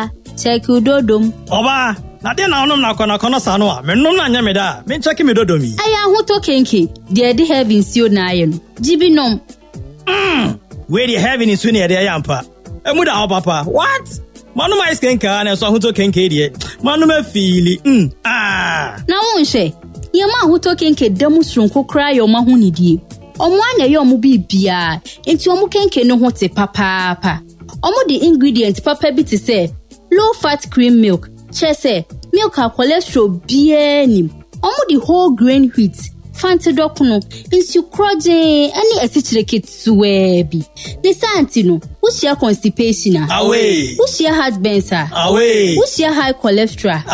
Oba, check udodom. Oba, na de na onom na kono sano a. Mennom na nya me da. Me check me dodomi. Aya ho to kenke. De de heaven sio na aye no. Jibinom. Where the heaven is when they ampa. Emu da ho papa. What? Manu ma iskenka na so ho to kenke de. Manu ma feeli. Na won hwe. Ye ma ho to kenke damu sronko kra yo ma ho nidie. Omo ana ye omo bibia. Enti omo kenke no ho te papa. Omo the ingredient papa bi te say low fat cream milk. Chese milk a cholesterol bienim. Omo the whole grain wheat. Fanti dokuno insu kroje ani esichireke tuwebi. The santino ushia constipation away. Ushia heartburn sa away. Ushia high cholesterol